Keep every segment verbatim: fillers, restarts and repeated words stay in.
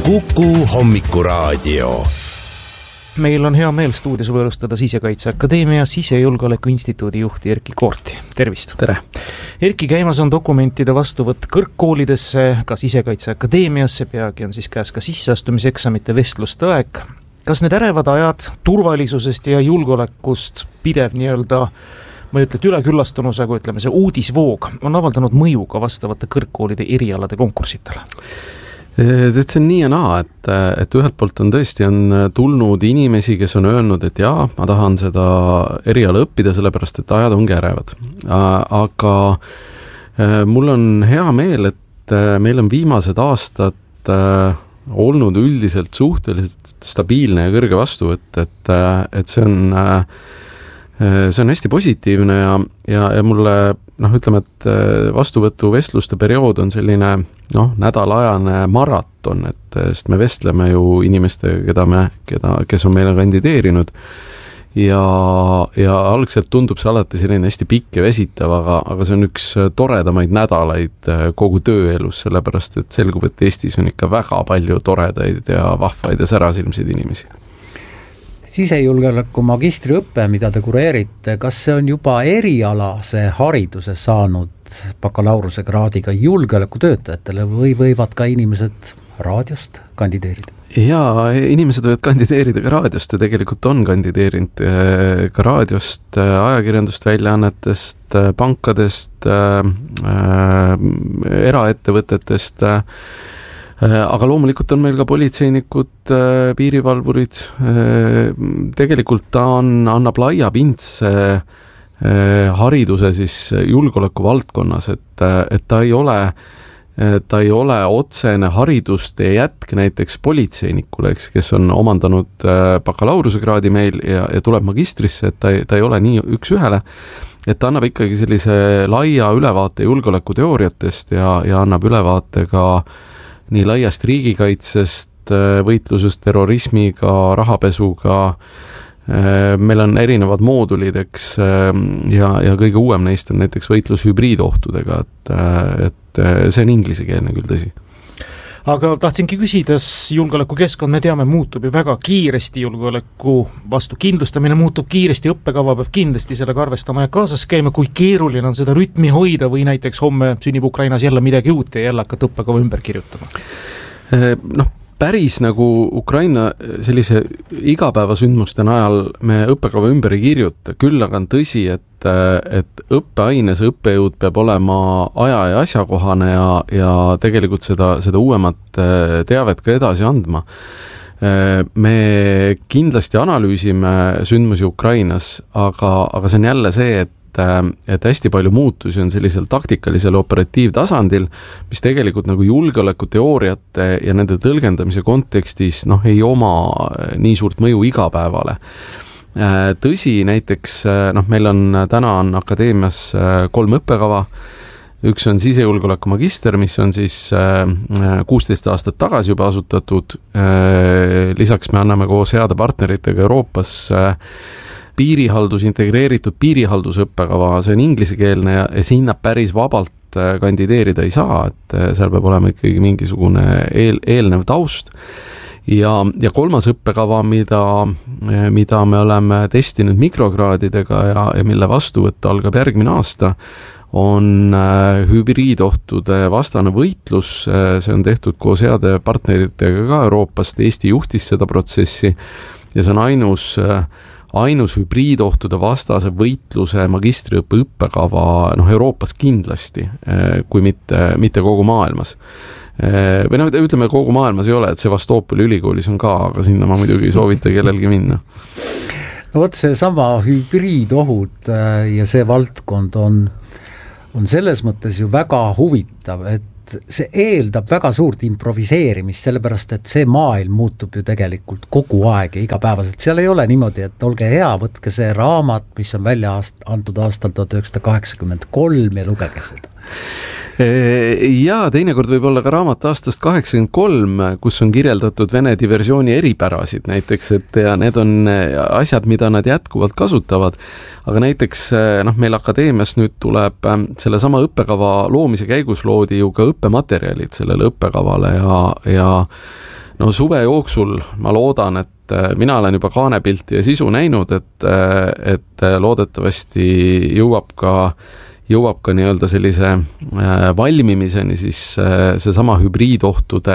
Kuku hommikuraadio. Meil on hea meel stuudios võõrustada Sisekaitseakadeemia Sisejulgeoleku instituudi juhti Erki Koorti. Tervist! Tere! Erki, käimas on dokumentide vastuvõtt kõrgkoolidesse, ka Sisekaitseakadeemiasse, peagi on siis käes ka sisseastumiseksamite vestluste aeg. Kas need ärevad ajad turvalisusest ja julgeolekust pidev nii-öelda, ma ei ütle, et üleküllastunus, aga ütleme, see uudisvoog on avaldanud mõju ka vastavate kõrgkoolide erialade konkursitele? See on nii ja naa, et, et ühelt poolt on tõesti on tulnud inimesi, kes on öelnud, et jaa, ma tahan seda eriala õppida, sellepärast et ajad ongi ärevad. Aga mul on hea meel, et meil on viimased aastad olnud üldiselt suhteliselt stabiilne ja kõrge vastuvõtt, et, et see on, see on hästi positiivne ja, ja, ja mulle noh, ütleme, et vastuvõtu vestluste periood on selline noh, nädalajane maraton, et sest me vestleme ju inimestega, keda me, keda, kes on meile kandideerinud ja, ja algselt tundub see alati selline hästi pikk ja vesitav, aga, aga see on üks toredamaid nädalaid kogu tööelus, sellepärast et selgub, et Eestis on ikka väga palju toredaid ja vahvaid ja särasilmseid inimesi. Sisejulgeoleku magistriõppe, mida te kureerite, kas see on juba erialase hariduse saanud bakalaureuse kraadiga julgeolekutöötajatele või võivad ka inimesed raadiost kandideerida? Jaa, inimesed võivad kandideerida ka raadiost ja tegelikult on kandideerinud ka raadiost, ajakirjandust, väljaannetest, pankadest, eraettevõtetest, aga loomulikult on meil ka politseinikud, piirivalvurid, tegelikult ta on, annab laia pintse hariduse siis julgeoleku valdkonnas, et, et ta ei ole, ta ei ole otsene hariduste jätk näiteks politseinikule, eks, kes on omandanud bakalaureuskraadi meil ja, ja tuleb magistrisse, et ta ei, ta ei ole nii üks ühele, et ta annab ikkagi sellise laia ülevaate julgeolekuteooriatest ja, ja annab ülevaate ka nii laiast riigikaitsest, võitlusest terrorismiga, rahapesuga. Meil on erinevad moodulid, eks, ja, ja kõige uuem neist on näiteks võitlus hübriidohtudega, et, et see on inglisekeelne küll tõsi. Aga tahtsingi küsida, julgeolekukeskkond, me teame, muutub ju väga kiiresti, julgeoleku vastu kindlustamine muutub kiiresti, õppekava peab kindlasti sellega arvestama ja kaasas käima, kui keeruline on seda rütmi hoida või näiteks homme sünnib Ukrainas jälle midagi uut ja jälle hakata õppekava ümber kirjutama? Noh, päris nagu Ukraina sellise igapäevasündmuste najal me õppekava ümber ei kirjuta, küll aga on tõsi, et, et õppeaines õppejõud peab olema aja ja asjakohane ja, ja tegelikult seda, seda uuemat teavet ka edasi andma. Me kindlasti analüüsime sündmusi Ukrainas, aga, aga see on jälle see, et et hästi palju muutusi on sellisel taktikalisel operatiivtasandil, mis tegelikult nagu julgeolekuteooriate ja nende tõlgendamise kontekstis noh, ei oma nii suurt mõju igapäevale. Tõsi, näiteks noh, meil on täna on akadeemias kolm õppekava, üks on sisejulgeoleku magister, mis on siis kuusteist aastat tagasi juba asutatud, lisaks me anname koos heade partneritega Euroopas piirihaldus, integreeritud piirihaldusõppekava, see on inglisekeelne ja, ja sinna päris vabalt kandideerida ei saa, et seal peab olema ikkagi mingisugune eel, eelnev taust. Ja, ja kolmas õppekava, mida, mida me oleme testinud mikrokraadidega ja, ja mille vastuvõtt algab järgmine aasta, on hübriidohtude vastane võitlus, see on tehtud koos heade partneritega ka Euroopast, Eesti juhtis seda protsessi ja see on ainus ainus hübriidohtude vastase võitluse magistriõppe õppekava noh, Euroopas kindlasti, kui mitte, mitte kogu maailmas. Või noh, ütleme, kogu maailmas ei ole, et Sevastopoli ülikoolis on ka, aga sinna ma muidugi ei soovita kellelgi minna. No vot, see sama hübriidohud ja see valdkond on, on selles mõttes ju väga huvitav, et see eeldab väga suurt improviseerimist, sellepärast, et see maailm muutub ju tegelikult kogu aeg ja igapäevaselt. Seal ei ole niimoodi, et olge hea, võtke see raamat, mis on välja aast- antud aastal tuhat üheksasada kaheksakümmend kolm ja lugege seda. Ja teinekord võib olla ka raamat aastast kaheksakümmend kolm, kus on kirjeldatud Vene diversiooni eripärasid näiteks, et ja need on asjad, mida nad jätkuvalt kasutavad, aga näiteks noh, meil akadeemias nüüd tuleb selle sama õppekava loomise käigus loodi ju ka õppematerjalid sellele õppekavale ja, ja no suve jooksul ma loodan, et mina olen juba kaanepilti ja sisu näinud, et, et loodetavasti jõuab ka jõuab ka nii-öelda sellise valmimiseni siis seesama hübriidohtude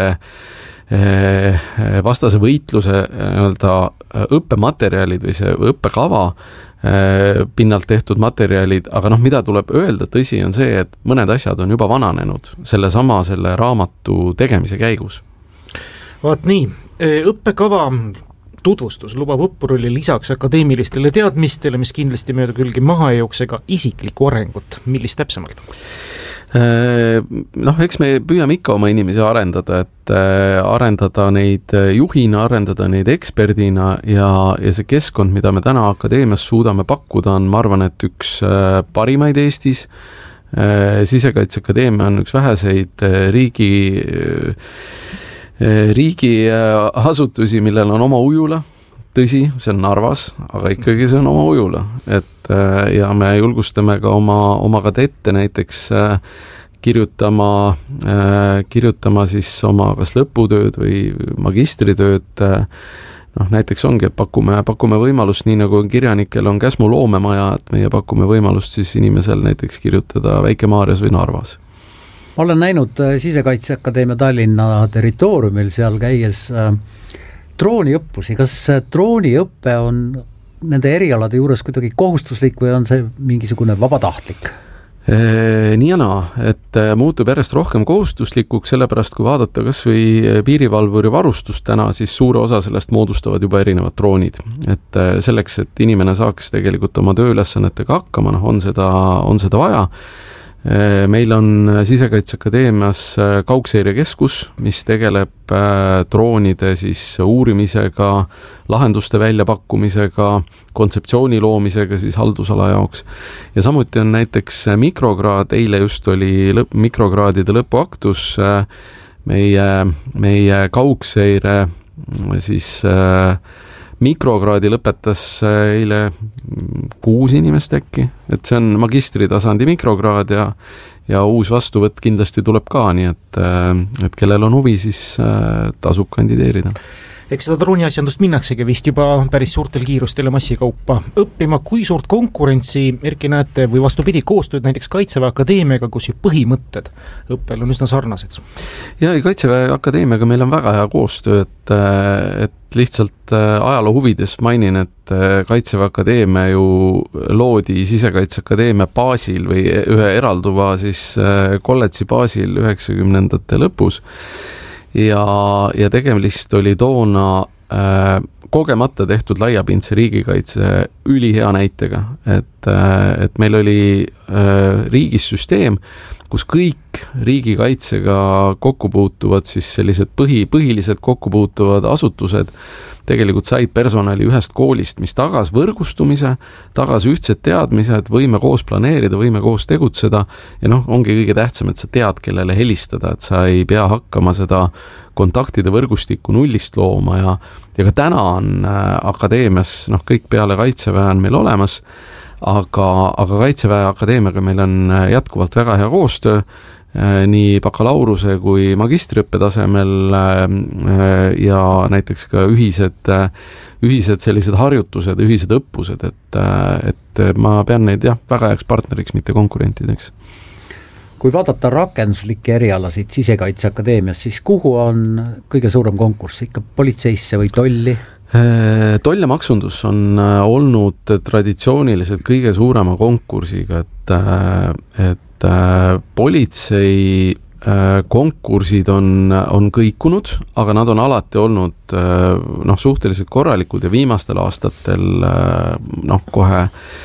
vastase võitluse nii-öelda õppematerjalid või see õppekava pinnalt tehtud materjalid, aga noh, mida tuleb öelda, tõsi on see, et mõned asjad on juba vananenud selle sama selle raamatu tegemise käigus. Vaat nii, õppekava tutvustus lubab õppuruli lisaks akadeemilistele teadmistele, mis kindlasti mööda külgi maha ei jookse, ka isiklikku arengut. Millist täpsemalt? Noh, eks me püüame ikka oma inimesi arendada, et arendada neid juhina, arendada neid eksperdina ja, ja see keskkond, mida me täna akadeemias suudame pakkuda, on, ma arvan, et üks parimaid Eestis. Sisekaitseakadeemia on üks väheseid riigi riigi asutusi, millel on oma ujula, tõsi, see on Narvas, aga ikkagi see on oma ujula, et ja me julgustame ka oma, oma kadette näiteks kirjutama, kirjutama siis oma kas lõputööd või magistritööd, noh näiteks ongi, et pakume, pakume võimalust, nii nagu kirjanikel on Käsmu loomemaja, et meie pakume võimalust siis inimesel näiteks kirjutada Väike-Maarjas või Narvas. Ma olen näinud Sisekaitseakadeemia Tallinna territooriumil seal käies äh, drooniõppusi. Kas drooniõppe on nende erialade juures kuidagi kohustuslik või on see mingisugune vabatahtlik? Nii ja naa, et muutub järjest rohkem kohustuslikuks, sellepärast kui vaadata kas või piirivalvuri varustust täna, siis suure osa sellest moodustavad juba erinevad droonid. Et selleks, et inimene saaks tegelikult oma tööülesannetega hakkama, noh, on seda, on seda vaja. Meil on Sisekaitseakadeemias kaugseirekeskus, mis tegeleb droonide siis uurimisega, lahenduste väljapakkumisega, kontseptsiooni loomisega siis haldusala jaoks. Ja samuti on näiteks mikrokraad, eile just oli lõp, mikrokraadide lõpuaktus, meie, meie kaugseire siis mikrokraadi lõpetas eile kuus inimest äkki, et see on magistritasandi mikrokraad ja, ja uus vastuvõtt kindlasti tuleb ka, nii et, et kellel on huvi, siis tasub kandideerida. Eks seda drooniasjandust minnaksegi vist juba päris suurtel kiirustel ja massikaupa õppima, kui suurt konkurentsi Erki näete või vastupidi koostööd näiteks Kaitseväe Akadeemiaga, kus ju põhimõtted õppel on üsna sarnased. Ja Kaitseväe Akadeemiaga meil on väga hea koostöö, et, et lihtsalt ajaloo huvides mainin, et Kaitseväe Akadeemia ju loodi Sisekaitseakadeemia baasil või ühe eralduva siis kolledži baasil üheksakümnendate lõpus. Ja, ja tegemist oli toona äh, kogemata tehtud laiapindse riigikaitse ülihea näitega, et, äh, et meil oli äh, riigis süsteem, kus kõik riigikaitsega kokku puutuvad, siis sellised põhi, põhiliselt kokku puutuvad asutused tegelikult said personali ühest koolist, mis tagas võrgustumise, tagas ühtsed teadmised, võime koos planeerida, võime koos tegutseda ja noh, ongi kõige tähtsam, et sa tead, kellele helistada, et sa ei pea hakkama seda kontaktide võrgustikku nullist looma ja, ja ka täna on äh, akadeemias, noh kõik peale Kaitseväe on meil olemas, aga, aga Kaitseväe Akadeemiaga meil on jätkuvalt väga hea koostöö, nii bakalaureuse kui magistriõppe tasemel ja näiteks ka ühised, ühised sellised harjutused, ühised õppused, et, et ma pean neid jah, väga heaks partneriks, mitte konkurentideks. Kui vaadata rakenduslikke erialasid Sisekaitseakadeemias, siis kuhu on kõige suurem konkurss, ikka politseisse või tolli? Toll ja maksundus on olnud traditsiooniliselt kõige suurema konkursiga, et, et politsei konkursid on, on kõikunud, aga nad on alati olnud noh, suhteliselt korralikud ja viimastel aastatel noh, kohe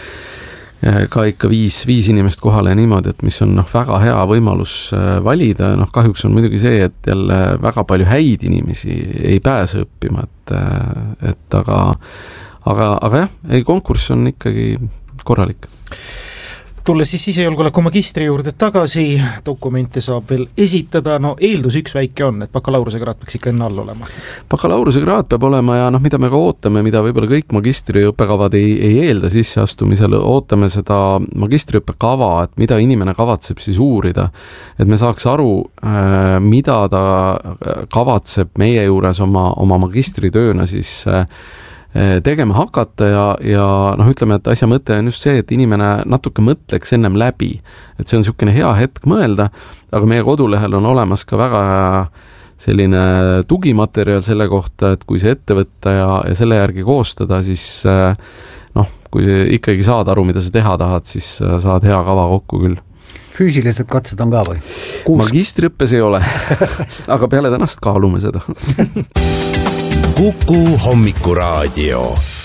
ka ikka viis, viis inimest kohale niimoodi, et mis on noh, väga hea võimalus valida, noh kahjuks on muidugi see, et jälle väga palju häid inimesi ei pääse õppima, et, et aga, aga, aga jah, ei konkurss on ikkagi korralik. tulles siis sisejulgeoleku magistri juurde tagasi, dokumente saab veel esitada, no eeldus üks väike on, et bakalaureusekraad peaks ikka enne all olema. Bakalaureusekraad peab olema ja noh, mida me ka ootame, mida võib-olla kõik magistriõppekavad ei, ei eelda sisseastumisel, ootame seda magistriõppekava, et mida inimene kavatseb siis uurida, et me saaks aru, mida ta kavatseb meie juures oma, oma magistritööna siis tegema hakata ja, ja noh, ütleme, et asja mõte on just see, et inimene natuke mõtleks ennem läbi. Et see on niisugune hea hetk mõelda, aga meie kodulehel on olemas ka väga selline tugimaterjal selle kohta, et kui see ette võtta ja, ja selle järgi koostada, siis noh, kui ikkagi saad aru, mida sa teha tahad, siis saad hea kava kokku küll. Füüsilised katsed on ka või? Kuus... Magistriõppes ei ole, aga peale tänast kaalume seda. Kuku Hommikuraadio.